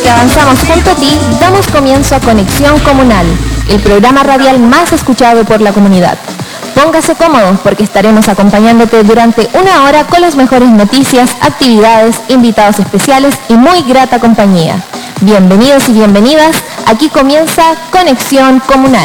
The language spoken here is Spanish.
que avanzamos junto a ti, damos comienzo a Conexión Comunal, el programa radial más escuchado por la comunidad. Póngase cómodo porque estaremos acompañándote durante una hora con las mejores noticias, actividades, invitados especiales y muy grata compañía. Bienvenidos y bienvenidas, aquí comienza Conexión Comunal.